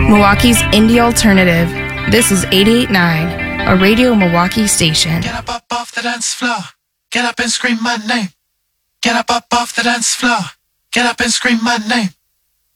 Milwaukee's indie alternative. This is 88.9, a Radio Milwaukee station. Get up off the dance floor. Get up and scream my name. Get up off the dance floor. Get up and scream my name.